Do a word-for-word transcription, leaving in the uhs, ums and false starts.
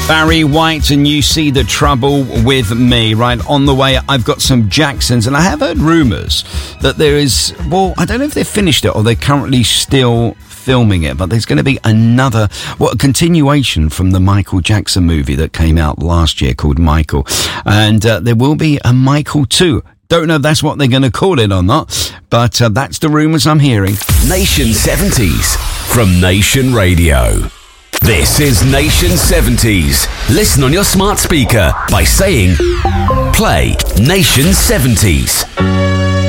Barry White and You See the Trouble with Me. Right, on the way, I've got some Jacksons, and I have heard rumours that there is, well, I don't know if they've finished it or they're currently still filming it, but there's going to be another, well, a continuation from the Michael Jackson movie that came out last year called Michael. And uh, there will be a Michael two. Don't know if that's what they're going to call it or not, but uh, that's the rumours I'm hearing. Nation seventies from Nation Radio. This is Nation seventies. Listen on your smart speaker by saying, play Nation seventies.